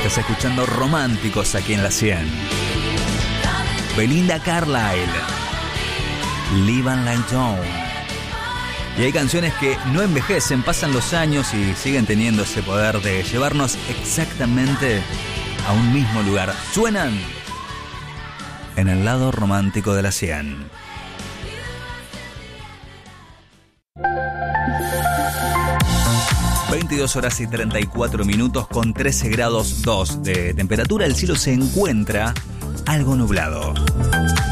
Estás escuchando Románticos aquí en la 100. Belinda Carlisle, Live and Let Go. Y hay canciones que no envejecen, pasan los años y siguen teniendo ese poder de llevarnos exactamente a un mismo lugar. Suenan en el lado romántico de la 100. ...22 horas y 34 minutos... ...con 13 grados 2 de temperatura... ...el cielo se encuentra algo nublado.